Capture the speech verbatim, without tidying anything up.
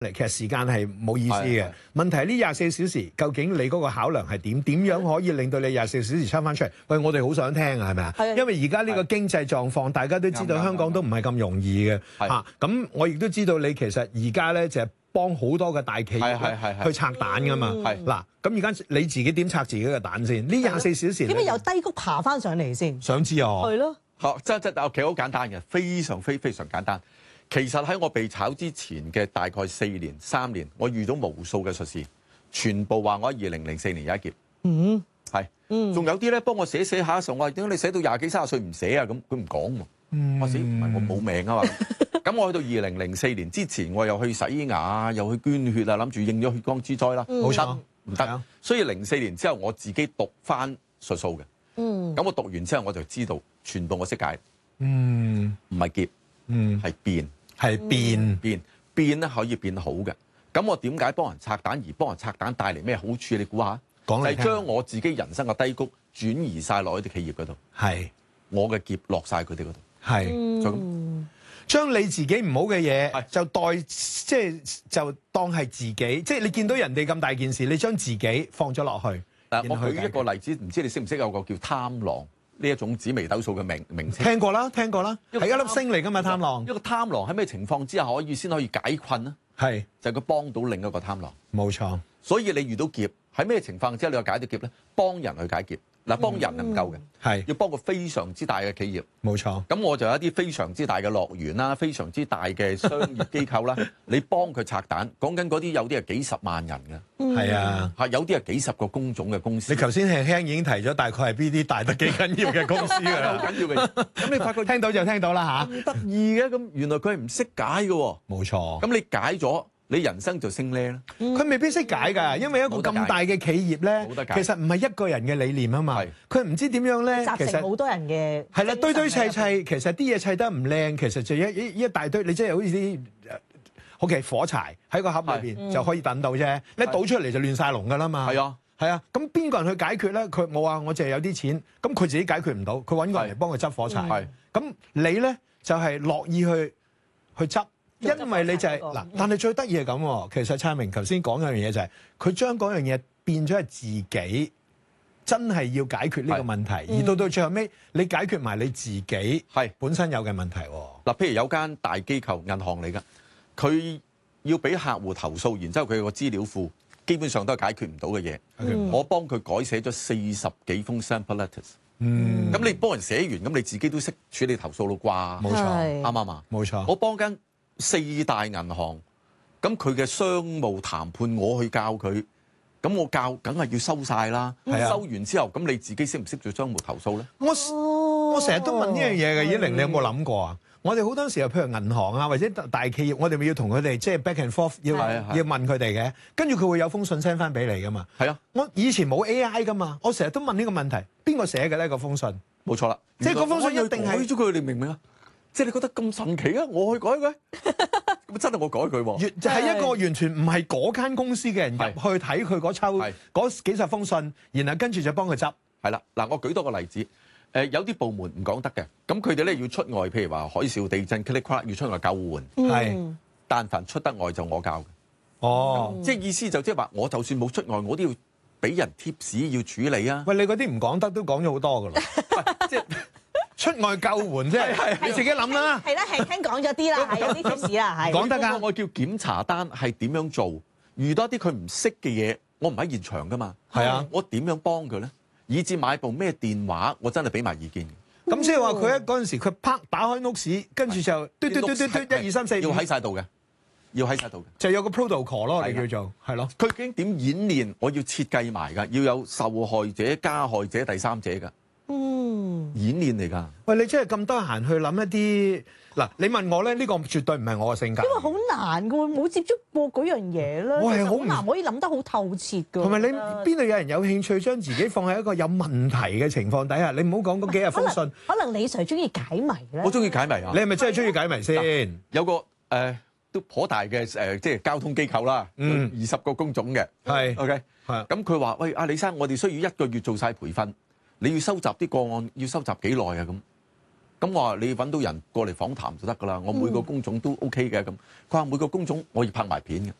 嚟，其實時間係冇意思嘅。問題係呢廿四小時，究竟你嗰個考量係點？點樣可以令到你廿四小時抽翻出嚟？喂，我哋好想聽啊，係咪啊？因為而家呢個經濟狀況，大家都知道香港都唔係咁容易嘅嚇。咁我亦都知道你其實而家咧就係幫好多嘅大企業去拆彈噶嘛。嗱，咁而家你自己點拆自己嘅蛋先？呢廿四小時點解由低谷爬翻上嚟先？ 想知啊？ 係咯。 好，即即其實好簡單嘅，非常非非常簡單。其實喺我被炒之前嘅大概四年、三年，我遇到無數嘅術士，全部話我喺二零零四年有一劫。 嗯， 係，嗯，仲有啲咧幫我寫寫下嘅時候，我話點解你寫到廿幾三十歲唔寫啊？咁佢唔講喎。嗯，我死唔係我冇命啊嘛。咁我去到二零零四年之前，我又去洗牙，又去捐血啊，諗住應咗血光之災啦。冇錯，唔得。所以零四年之後，我自己讀翻術數嘅。嗯。咁我讀完之後，我就知道全部我識解。嗯。唔係劫。嗯。係變。 係變變變咧可以變好嘅，咁我點解幫人拆彈而幫人拆彈帶嚟咩好處？你估下？講嚟聽。係將我自己人生嘅低谷轉移晒落去啲企業嗰度。係我嘅劫落晒佢哋嗰度。係就咁， 將你自己唔好嘅嘢就代即係就當係自己，即係你見到人哋咁大件事，你將自己放咗落去。 嗱，我舉一個例子，唔知你識唔識有個叫貪狼呢一種紫微斗數嘅名名稱？ 聽過啦，聽過啦，係一粒星嚟噶嘛，貪狼。 一個貪狼喺咩情況之下可以先可以解困呢？係就係佢幫到另一個貪狼。 冇錯。 所以你遇到劫喺咩情況之下你又解到劫咧？幫人去解劫。嗱，幫人係唔夠嘅，係要幫個非常之大嘅企業。冇錯。咁我就有一啲非常之大嘅樂園啦，非常之大嘅商業機構啦，你幫佢拆彈，講緊嗰啲有啲係幾十萬人嘅。係啊，係有啲係幾十個工種嘅公司。 你頭先輕輕已經提咗大概係邊啲大得幾緊要嘅公司㗎啦。 好緊要嘅。咁你發覺聽到就聽到啦嚇。 咁得意嘅，咁原來佢係唔識解嘅喎。 冇錯。 咁你解咗。你人生就升咧啦， 佢未必識解㗎，因為一個咁大嘅企業咧，其實唔係一個人嘅理念啊嘛，佢唔知點樣咧， 集成好多人嘅係啦，堆堆砌砌，其實啲嘢砌得唔靚，其實就一一一大堆，你即係好似啲好嘅火柴喺個盒裏邊就可以等到啫，你倒出嚟就亂晒龍㗎啦嘛。係啊，係啊，咁邊個人去解決咧？佢冇話我淨係有啲錢，咁佢自己解決唔到，佢揾個人嚟幫佢執火柴。係，咁你咧就係樂意去去執。因為你就係、是、嗱，但係最得意係咁喎。其實燦明頭先講嗰樣嘢就係、是，佢將嗰樣嘢變咗係自己真係要解決呢個問題，而到到最後尾，你解決埋你自己係本身有嘅問題。 嗱，譬如有間大機構銀行嚟㗎，佢要俾客戶投訴，然之後佢有個資料庫，基本上都係解決唔到嘅嘢。嗯、我幫佢改寫咗四十幾封 sample letters。嗯，咁你幫人寫完，咁你自己都識處理投訴咯啩？冇錯，啱啱啊？冇錯。我幫間四大銀行，咁佢嘅商務談判，我去教佢，咁我教梗係要收晒啦。係啊，收完之後，咁你自己識唔識做商務投訴咧？ 我我成日都問呢樣嘢嘅，依玲，你有冇諗過啊？我哋好多時候，譬如銀行啊，或者大企業，我哋咪要同佢哋即係 back and forth，要要問佢哋嘅，跟住佢會有封信 send 翻俾你噶嘛。係啊，我以前冇 A I 噶嘛，我成日都問呢個問題，邊個寫嘅咧？嗰封信冇錯啦， 即係嗰封信一定係改咗佢，你明唔明啊？即係你覺得咁神奇啊？我去改佢，咁真係我改佢喎。 就係一個完全唔係嗰間公司嘅人入去睇佢嗰抽嗰幾十封信，然後跟住就幫佢執。 係啦，嗱，我舉多個例子。誒，有啲部門唔講得嘅，咁佢哋咧要出外，譬如話海嘯、地震、click crack 要出外救援。係、嗯，但凡出得外就我教嘅。哦，即係意思就即係話，我就算冇出外，我都要俾人貼士要處理啊。 喂，你嗰啲唔講得都講咗好多㗎啦。即係出外救援啫，係你自己諗啦。 係啦，輕輕講咗啲啦，係有啲貼士啦，係。 講得㗎。 我叫檢查單係點樣做？遇到一啲佢唔識嘅嘢，我唔喺現場㗎嘛。係啊，我點樣幫佢咧？以至買部咩電話，我真係俾埋意見嘅。 咁即係話佢喺嗰陣時，佢啪打開 notes，跟住就嘟嘟嘟嘟嘟一二三四， 要喺晒度嘅，要喺晒度嘅， 就有個 protocol 咯，你叫做係咯。 佢究竟點演練？我要設計埋㗎，要有受害者、加害者、第三者㗎。嗯，演練嚟㗎。喂， 你真係咁得閒去諗一啲嗱？你問我咧，呢個絕對唔係我嘅性格。 因為好難㗎喎，冇接觸過嗰樣嘢啦。 我係好難可以諗得好透徹㗎。 同埋你邊度有人有興趣將自己放喺一個有問題嘅情況底下？你唔好講嗰幾日封信。 可能李 Sir 中意解謎咧。 我中意解謎啊！ 你係咪真係中意解謎先？ 有個誒、呃、都頗大嘅誒、呃，即係交通機構啦，嗯，二十個工種嘅，係 OK，係。咁佢話：喂，阿李生，我哋需要一個月做晒培訓。你要收集啲個案，要收集幾耐啊？咁咁我話你揾到人過嚟訪談就得㗎啦，我每個工種都 OK 嘅咁。佢話每個工種我要拍埋片嘅。